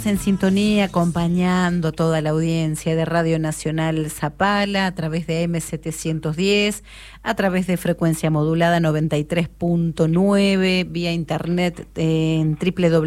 estamos en sintonía acompañando a toda la audiencia de Radio Nacional Zapala a través de AM710, a través de frecuencia modulada 93.9, vía internet en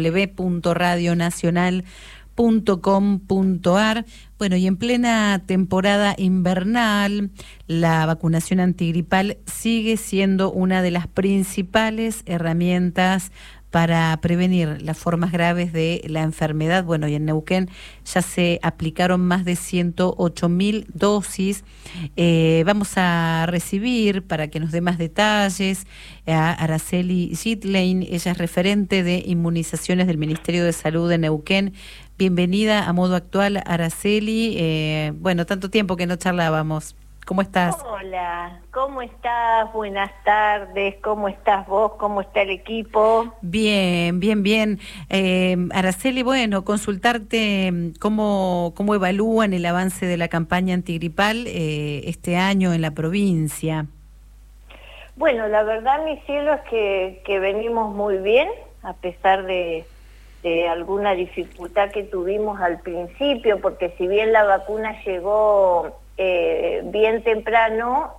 www.radionacional.com.ar. Bueno, y en plena temporada invernal, la vacunación antigripal sigue siendo una de las principales herramientas para prevenir las formas graves de la enfermedad. Bueno, y en Neuquén ya se aplicaron más de 108.000 dosis. Vamos a recibir, para que nos dé más detalles, a Araceli Gitlein. Ella es referente de inmunizaciones del Ministerio de Salud de Neuquén. Bienvenida a Modo Actual, Araceli. Bueno, tanto tiempo que no charlábamos. ¿Cómo estás? Hola, ¿cómo estás? Buenas tardes, ¿cómo estás vos? ¿Cómo está el equipo? Bien, bien, bien. Araceli, bueno, consultarte cómo evalúan el avance de la campaña antigripal este año en la provincia. Bueno, la verdad, mi cielo, es que venimos muy bien, a pesar de alguna dificultad que tuvimos al principio, porque si bien la vacuna llegó bien temprano,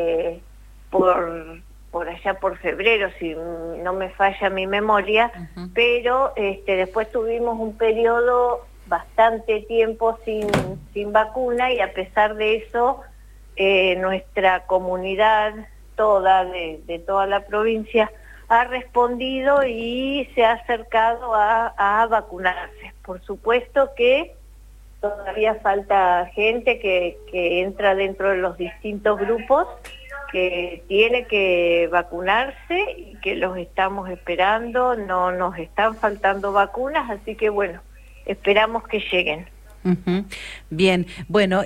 por allá por febrero, si no me falla mi memoria, pero después tuvimos un periodo bastante tiempo sin vacuna, y a pesar de eso, nuestra comunidad toda, de toda la provincia, ha respondido y se ha acercado a vacunarse. Por supuesto que todavía falta gente que entra dentro de los distintos grupos, que tiene que vacunarse y que los estamos esperando. No nos están faltando vacunas, así que bueno, esperamos que lleguen. Bien, bueno,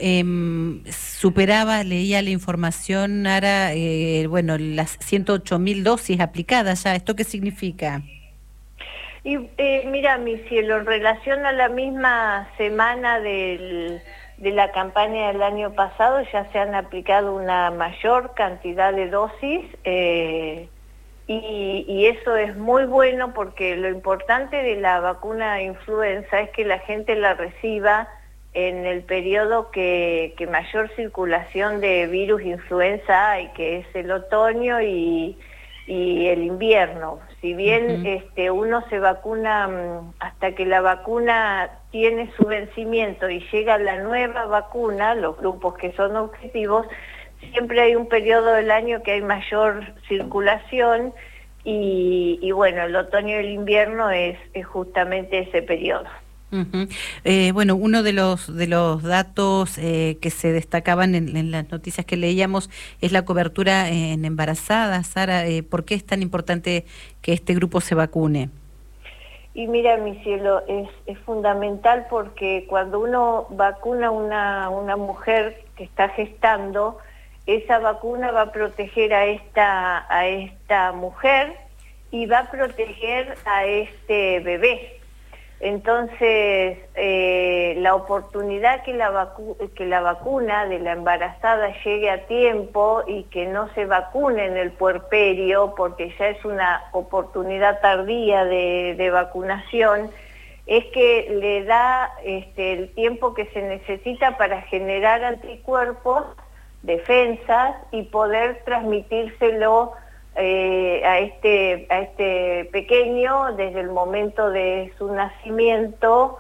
leía la información, Ara, bueno, las 108.000 dosis aplicadas ya. ¿Esto qué significa? Y mira, mi cielo, en relación a la misma semana de la campaña del año pasado, ya se han aplicado una mayor cantidad de dosis, y eso es muy bueno, porque lo importante de la vacuna de influenza es que la gente la reciba en el periodo que mayor circulación de virus influenza hay, que es el otoño y el invierno. Si bien uno se vacuna hasta que la vacuna tiene su vencimiento y llega la nueva vacuna, los grupos que son objetivos, siempre hay un periodo del año que hay mayor circulación, y bueno, el otoño y el invierno es justamente ese periodo. Bueno, uno de los datos que se destacaban en las noticias que leíamos es la cobertura en embarazadas. Sara, ¿por qué es tan importante que este grupo se vacune? Y mira, mi cielo, es fundamental, porque cuando uno vacuna a una mujer que está gestando, esa vacuna va a proteger a esta mujer y va a proteger a este bebé. Entonces, la oportunidad que la vacuna de la embarazada llegue a tiempo y que no se vacune en el puerperio, porque ya es una oportunidad tardía de vacunación, es que le da el tiempo que se necesita para generar anticuerpos, defensas, y poder transmitírselo a este pequeño desde el momento de su nacimiento,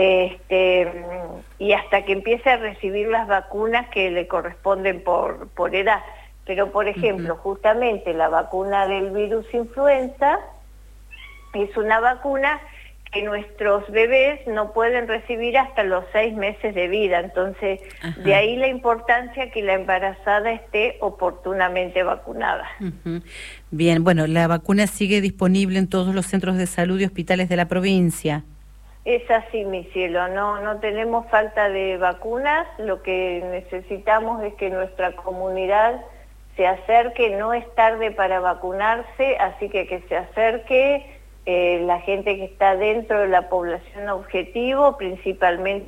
y hasta que empiece a recibir las vacunas que le corresponden por edad. Pero, por ejemplo, justamente la vacuna del virus influenza es una vacuna que nuestros bebés no pueden recibir hasta los 6 meses de vida. Entonces, de ahí la importancia que la embarazada esté oportunamente vacunada. Bien, bueno, la vacuna sigue disponible en todos los centros de salud y hospitales de la provincia. Es así, mi cielo, no tenemos falta de vacunas. Lo que necesitamos es que nuestra comunidad se acerque. No es tarde para vacunarse, así que se acerque. La gente que está dentro de la población objetivo, principalmente,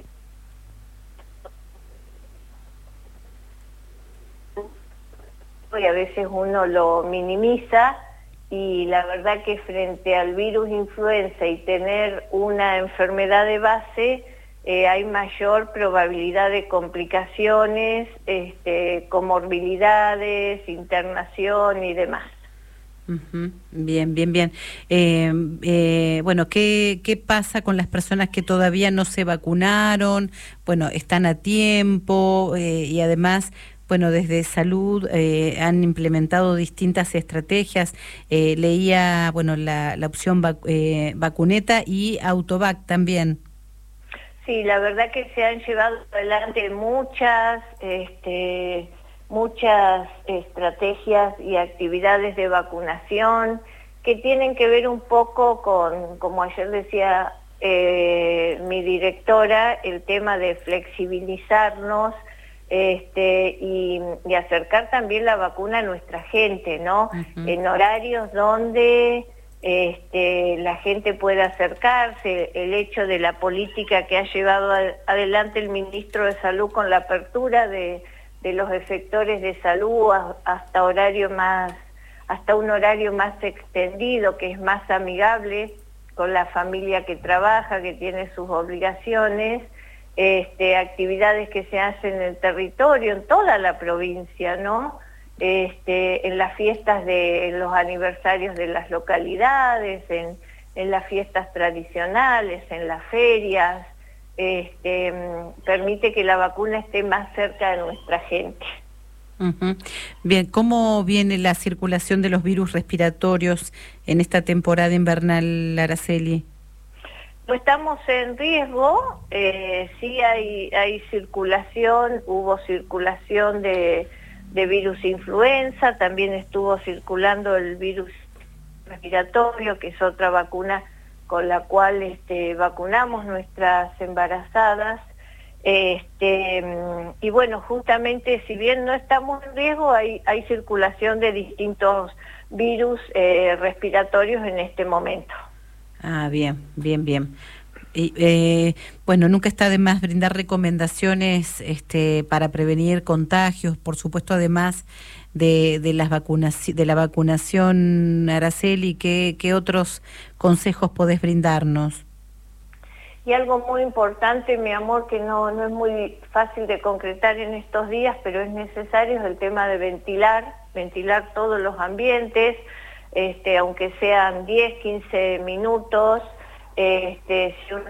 y a veces uno lo minimiza, y la verdad que frente al virus influenza y tener una enfermedad de base, hay mayor probabilidad de complicaciones, comorbilidades, internación y demás. Bien, bien, bien. Bueno, ¿qué pasa con las personas que todavía no se vacunaron? Bueno, están a tiempo y además, bueno, desde salud han implementado distintas estrategias. Leía, bueno, la opción vacuneta y Autovac también. Sí, la verdad que se han llevado adelante muchas estrategias y actividades de vacunación que tienen que ver un poco con, como ayer decía mi directora, el tema de flexibilizarnos y acercar también la vacuna a nuestra gente, ¿no? En horarios donde la gente pueda acercarse, el hecho de la política que ha llevado adelante el ministro de Salud con la apertura de los efectores de salud hasta un horario más extendido, que es más amigable con la familia que trabaja, que tiene sus obligaciones, actividades que se hacen en el territorio, en toda la provincia, ¿no? En las fiestas en los aniversarios de las localidades, en las fiestas tradicionales, en las ferias, permite que la vacuna esté más cerca de nuestra gente. Bien, ¿cómo viene la circulación de los virus respiratorios en esta temporada invernal, Araceli? No estamos en riesgo, sí hay circulación, hubo circulación de virus influenza, también estuvo circulando el virus respiratorio, que es otra vacuna con la cual vacunamos nuestras embarazadas, y bueno, justamente si bien no estamos en riesgo, hay circulación de distintos virus respiratorios en este momento. Ah, bien, bien, bien. Y, bueno, nunca está de más brindar recomendaciones para prevenir contagios, por supuesto, además de la vacunación, Araceli. ¿Qué otros consejos podés brindarnos? Y algo muy importante, mi amor, que no es muy fácil de concretar en estos días, pero es necesario, es el tema de ventilar todos los ambientes, aunque sean 10, 15 minutos. Si uno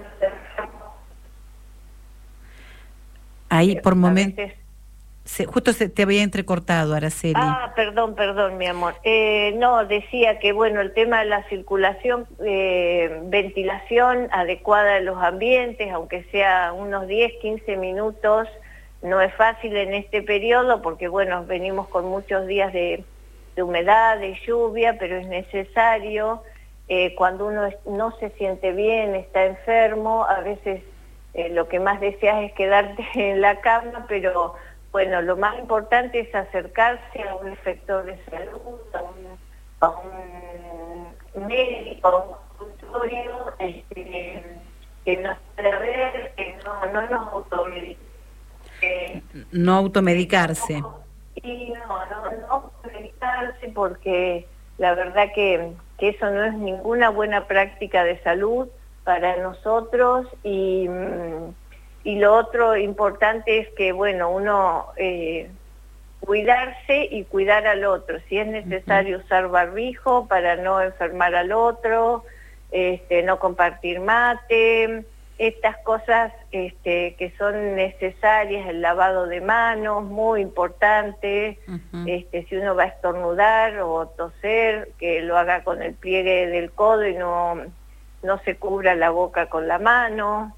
ahí por momentos justo te había entrecortado, Araceli. Perdón, mi amor. No, decía que bueno, el tema de la circulación, ventilación adecuada de los ambientes, aunque sea unos 10, 15 minutos, no es fácil en este periodo porque bueno, venimos con muchos días de humedad, de lluvia, pero es necesario. Cuando uno no se siente bien, está enfermo, a veces lo que más deseas es quedarte en la cama, pero bueno, lo más importante es acercarse a un efector de salud, a un médico, a un consultorio, que nos pueda ver, que no nos automedique. No automedicarse. Y no automedicarse porque la verdad que eso no es ninguna buena práctica de salud para nosotros y lo otro importante es que, bueno, uno cuidarse y cuidar al otro. Si es necesario usar barbijo para no enfermar al otro, no compartir mate, estas cosas que son necesarias, el lavado de manos, muy importante. Si uno va a estornudar o toser, que lo haga con el pliegue del codo y no se cubra la boca con la mano.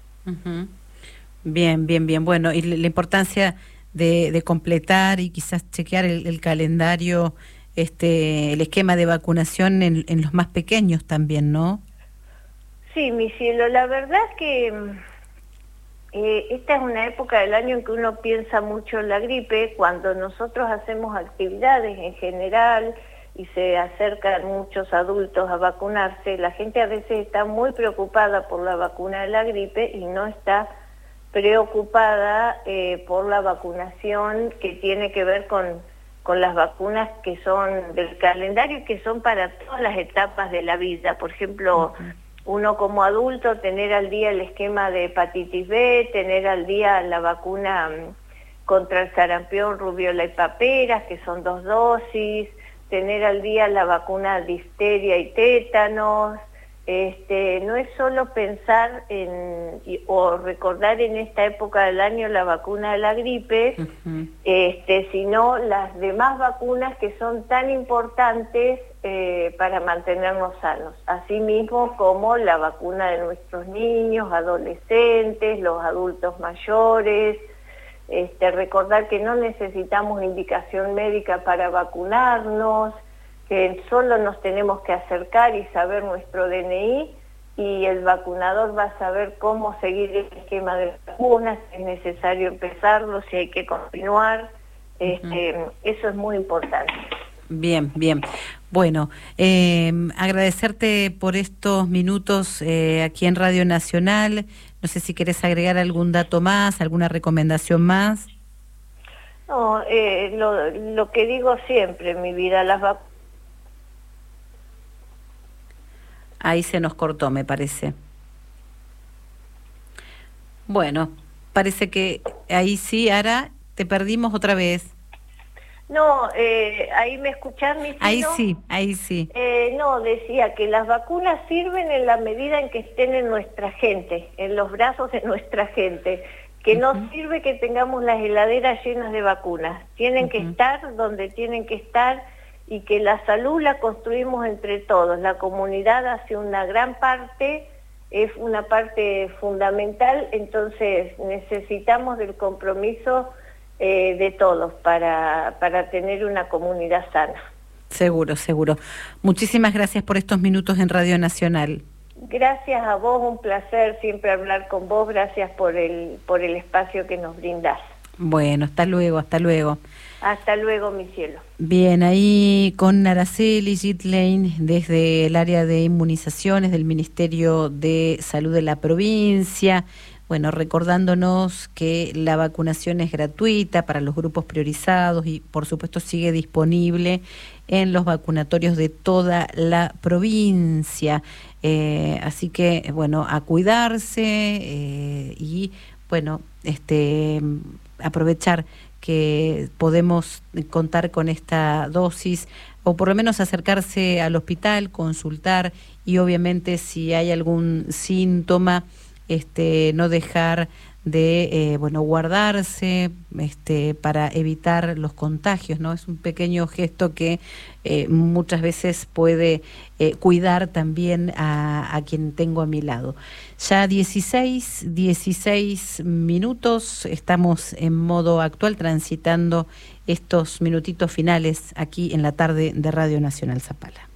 Bien, bien, bien. Bueno, y la importancia de completar y quizás chequear el calendario, el esquema de vacunación en los más pequeños también, ¿no? Sí, mi cielo, la verdad es que esta es una época del año en que uno piensa mucho en la gripe. Cuando nosotros hacemos actividades en general y se acercan muchos adultos a vacunarse, la gente a veces está muy preocupada por la vacuna de la gripe y no está preocupada por la vacunación que tiene que ver con con las vacunas que son del calendario y que son para todas las etapas de la vida. Por ejemplo, uno como adulto tener al día el esquema de hepatitis B, tener al día la vacuna contra el sarampión, rubiola y paperas, que son 2 dosis, tener al día la vacuna difteria y tétanos. No es solo pensar o recordar en esta época del año la vacuna de la gripe, sino las demás vacunas que son tan importantes para mantenernos sanos, así mismo como la vacuna de nuestros niños, adolescentes, los adultos mayores. Recordar que no necesitamos indicación médica para vacunarnos, que solo nos tenemos que acercar y saber nuestro DNI, y el vacunador va a saber cómo seguir el esquema de vacunas, si es necesario empezarlo, si hay que continuar. Eso es muy importante. Bien, bien. Bueno, agradecerte por estos minutos aquí en Radio Nacional. No sé si querés agregar algún dato más, alguna recomendación más. No, lo que digo siempre en mi vida, las vacunas. Ahí se nos cortó, me parece. Bueno, parece que ahí sí, Ara, te perdimos otra vez. No, ahí me escuchás, mi Ahí sí, ahí sí. No, decía que las vacunas sirven en la medida en que estén en nuestra gente, en los brazos de nuestra gente, que no sirve que tengamos las heladeras llenas de vacunas, tienen que estar donde tienen que estar, y que la salud la construimos entre todos, la comunidad hace una gran parte, es una parte fundamental, entonces necesitamos del compromiso de todos para tener una comunidad sana. Seguro, seguro. Muchísimas gracias por estos minutos en Radio Nacional. Gracias a vos, un placer siempre hablar con vos, gracias por el espacio que nos brindás. Bueno, hasta luego, hasta luego. Hasta luego, mi cielo. Bien, ahí con Araceli Gitlein desde el área de inmunizaciones del Ministerio de Salud de la provincia. Bueno, recordándonos que la vacunación es gratuita para los grupos priorizados y por supuesto sigue disponible en los vacunatorios de toda la provincia. Así que, bueno, a cuidarse y, bueno, aprovechar que podemos contar con esta dosis, o por lo menos acercarse al hospital, consultar, y obviamente si hay algún síntoma, no dejar de guardarse para evitar los contagios, ¿no? Es un pequeño gesto que muchas veces puede cuidar también a quien tengo a mi lado. Ya 16 minutos, estamos en modo actual transitando estos minutitos finales aquí en la tarde de Radio Nacional Zapala.